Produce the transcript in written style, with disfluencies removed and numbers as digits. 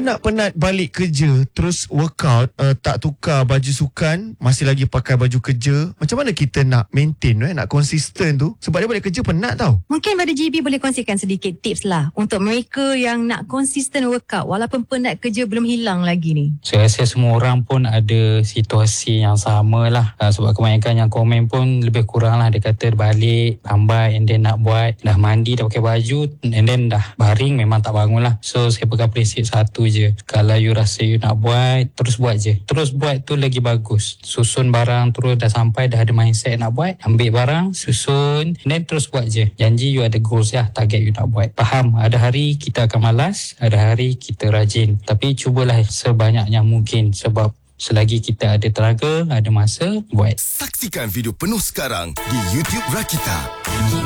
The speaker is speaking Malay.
penat-penat balik kerja terus workout, tak tukar baju sukan, masih lagi pakai baju kerja, macam mana kita nak maintain, nak konsisten tu? Sebab dia balik kerja penat tau. Mungkin pada GB boleh kongsikan sedikit tips lah untuk mereka yang nak konsisten workout walaupun penat kerja belum hilang lagi ni. Saya rasa semua orang pun ada situasi yang sama lah. Sebab kebanyakan yang komen pun lebih kurang lah. Dia kata balik, lambat, and then nak buat, dah mandi, dah pakai baju, and then dah baring, memang tak bangun lah. So saya pegang prinsip satu je. Kalau you rasa you nak buat, terus buat je. Terus buat tu lagi bagus. Susun barang, terus dah sampai, dah ada mindset nak buat, ambil barang, susun, and then terus buat je. Janji you ada goals lah, target you nak buat. Faham, ada hari kita akan malas, ada hari kita rajin. Tapi cubalah sebanyak yang mungkin, sebab selagi kita ada tenaga, ada masa, buat. Saksikan video penuh sekarang di YouTube Rakita.